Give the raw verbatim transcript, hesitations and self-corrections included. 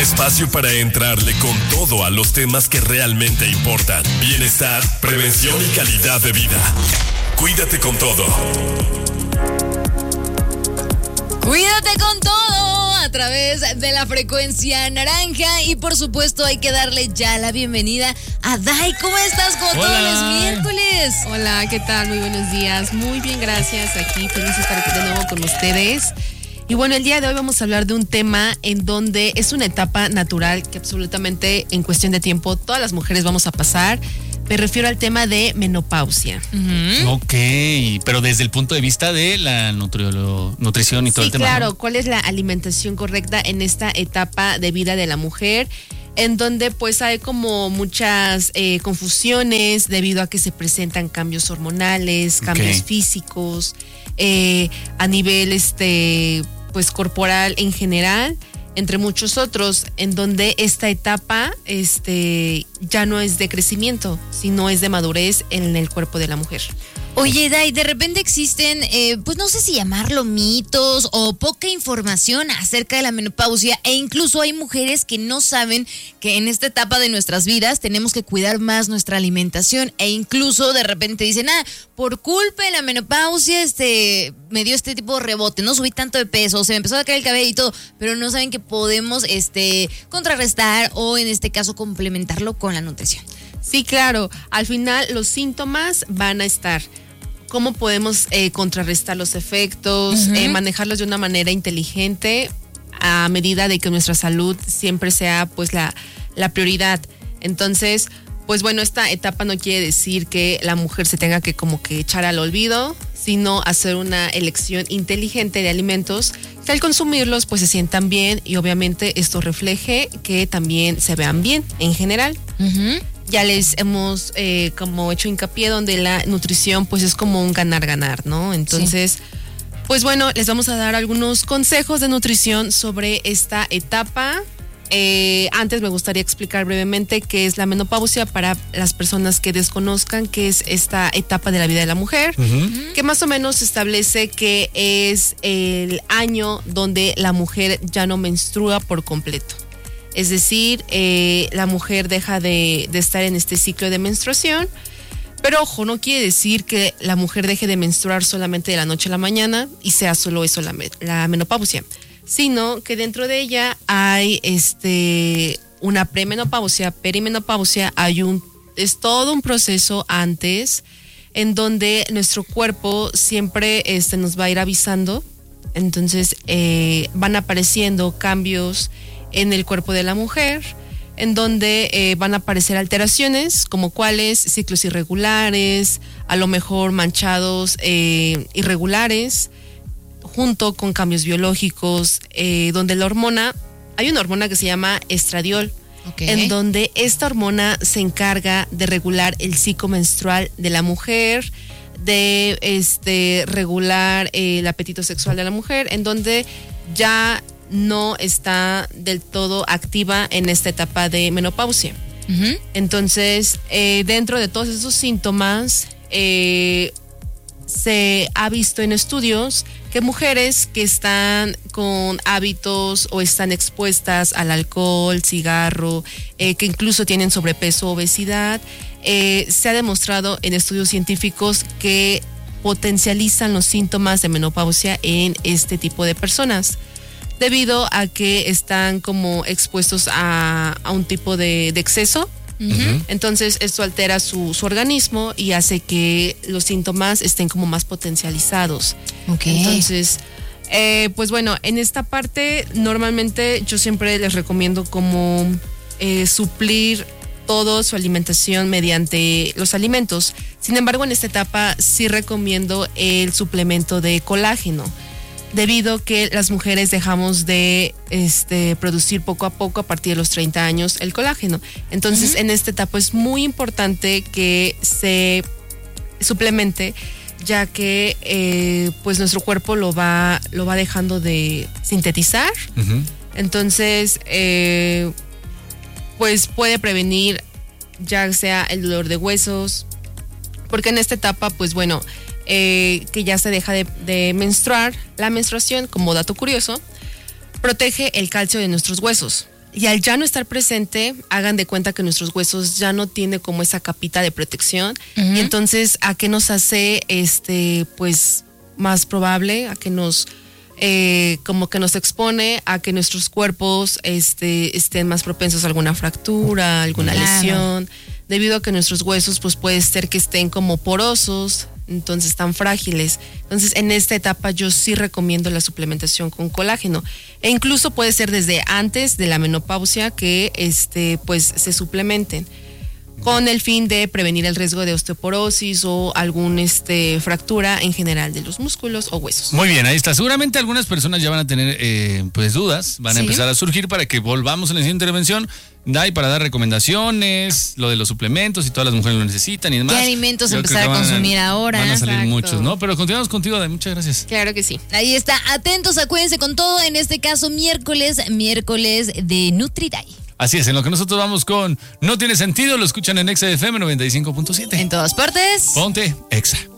espacio para entrarle con todo a los temas que realmente importan. Bienestar, prevención y calidad de vida. Cuídate con todo. Cuídate con todo a través de la frecuencia naranja. Y por supuesto hay que darle ya la bienvenida a Dai. ¿Cómo estás? Como todos los miércoles. Hola, ¿qué tal? Muy buenos días. Muy bien, gracias. Aquí feliz de estar aquí de nuevo con ustedes. Y bueno, el día de hoy vamos a hablar de un tema en donde es una etapa natural que absolutamente en cuestión de tiempo todas las mujeres vamos a pasar. Me refiero al tema de menopausia. Uh-huh. Ok, pero desde el punto de vista de la nutri- nutrición y todo sí, el tema. Claro, ¿no? ¿Cuál es la alimentación correcta en esta etapa de vida de la mujer? En donde pues hay como muchas eh, confusiones debido a que se presentan cambios hormonales, cambios okay. físicos, eh, a nivel este pues corporal en general, entre muchos otros, en donde esta etapa este ya no es de crecimiento, sino es de madurez en el cuerpo de la mujer. Oye, Dai, de repente existen, eh, pues no sé si llamarlo mitos o poca información acerca de la menopausia, e incluso hay mujeres que no saben que en esta etapa de nuestras vidas tenemos que cuidar más nuestra alimentación, e incluso de repente dicen, ah, por culpa de la menopausia este me dio este tipo de rebote, no subí tanto de peso, se me empezó a caer el cabello y todo, pero no saben que podemos este contrarrestar o en este caso complementarlo con la nutrición. Sí, claro, al final los síntomas van a estar. ¿Cómo podemos eh, contrarrestar los efectos, uh-huh. eh, manejarlos de una manera inteligente a medida de que nuestra salud siempre sea pues la, la prioridad? Entonces, pues bueno, esta etapa no quiere decir que la mujer se tenga que como que echar al olvido, sino hacer una elección inteligente de alimentos que al consumirlos pues se sientan bien y obviamente esto refleje que también se vean bien en general. Uh-huh. Ya les hemos eh, como hecho hincapié donde la nutrición pues es como un ganar-ganar, ¿no? Entonces, sí. pues bueno, les vamos a dar algunos consejos de nutrición sobre esta etapa. Eh, antes me gustaría explicar brevemente qué es la menopausia para las personas que desconozcan qué es esta etapa de la vida de la mujer, uh-huh. que más o menos establece que es el año donde la mujer ya no menstrua por completo. Es decir, eh, la mujer deja de, de estar en este ciclo de menstruación, pero ojo, no quiere decir que la mujer deje de menstruar solamente de la noche a la mañana y sea solo eso la, la menopausia, sino que dentro de ella hay este una premenopausia, perimenopausia, hay un es todo un proceso antes en donde nuestro cuerpo siempre este, nos va a ir avisando, entonces eh, van apareciendo cambios en el cuerpo de la mujer, en donde eh, van a aparecer alteraciones, como cuáles, ciclos irregulares, a lo mejor manchados eh, irregulares, junto con cambios biológicos, eh, donde la hormona, hay una hormona que se llama estradiol, okay. en donde esta hormona se encarga de regular el ciclo menstrual de la mujer, de este regular eh, el apetito sexual de la mujer, en donde ya no está del todo activa en esta etapa de menopausia. Uh-huh. Entonces, eh, dentro de todos esos síntomas, eh, se ha visto en estudios que mujeres que están con hábitos o están expuestas al alcohol, cigarro, eh, que incluso tienen sobrepeso, obesidad, eh, se ha demostrado en estudios científicos que potencializan los síntomas de menopausia en este tipo de personas, debido a que están como expuestos a, a un tipo de, de exceso. Uh-huh. Entonces esto altera su, su organismo y hace que los síntomas estén como más potencializados. Okay. Entonces, eh, pues bueno, en esta parte normalmente yo siempre les recomiendo como eh, suplir toda su alimentación mediante los alimentos. Sin embargo, en esta etapa sí recomiendo el suplemento de colágeno, debido que las mujeres dejamos de este, producir poco a poco a partir de los treinta años el colágeno. Entonces, uh-huh. en esta etapa es muy importante que se suplemente, ya que eh, pues nuestro cuerpo lo va, lo va dejando de sintetizar. Uh-huh. Entonces, eh, pues puede prevenir ya sea el dolor de huesos, porque en esta etapa, pues bueno, Eh, que ya se deja de, de menstruar. La menstruación, como dato curioso, protege el calcio de nuestros huesos. Y al ya no estar presente, hagan de cuenta que nuestros huesos ya no tienen como esa capita de protección. Uh-huh. Y entonces, ¿a qué nos hace este, pues, más probable? A que nos, eh, como que nos expone a que nuestros cuerpos este, estén más propensos a alguna fractura, alguna claro. lesión, debido a que nuestros huesos, pues, puede ser que estén como porosos, entonces tan frágiles. Entonces en esta etapa yo sí recomiendo la suplementación con colágeno, e incluso puede ser desde antes de la menopausia que este pues se suplementen con el fin de prevenir el riesgo de osteoporosis o algún este fractura en general de los músculos o huesos. Muy bien, ahí está. Seguramente algunas personas ya van a tener eh, pues dudas, van a ¿Sí? empezar a surgir para que volvamos en la siguiente intervención. Dai para dar recomendaciones, lo de los suplementos, y todas las mujeres lo necesitan y demás. ¿Qué alimentos Yo empezar a consumir a, ahora? Van a salir Exacto. muchos, ¿no? Pero continuamos contigo, Dai, muchas gracias. Claro que sí. Ahí está, atentos, acuérdense con todo, en este caso miércoles, miércoles de NutriDay. Así es, en lo que nosotros vamos con No Tiene Sentido, lo escuchan en Exa F M noventa y cinco punto siete. En todas partes. Ponte Exa.